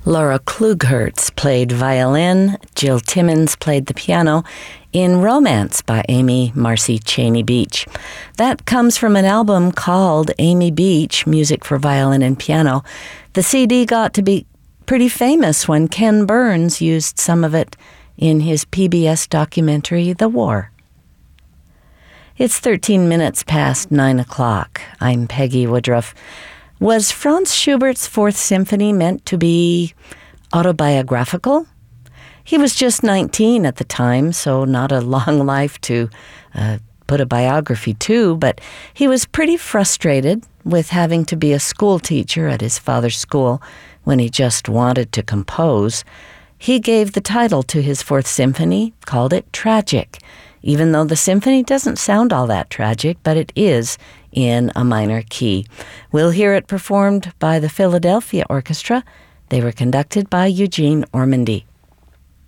Laura Klughertz played violin, Jill Timmons played the piano in Romance by Amy Marcy Cheney Beach. That comes from an album called Amy Beach, Music for Violin and Piano. The CD got to be pretty famous when Ken Burns used some of it in his PBS documentary, The War. It's 13 minutes past 9 o'clock. I'm Peggy Woodruff. Was Franz Schubert's Fourth Symphony meant to be autobiographical? He was just 19 at the time, so not a long life to put a biography to, but he was pretty frustrated with having to be a school teacher at his father's school when he just wanted to compose. He gave the title to his Fourth Symphony, called it Tragic, even though the symphony doesn't sound all that tragic, but it is in a minor key. We'll hear it performed by the Philadelphia Orchestra. They were conducted by Eugene Ormandy.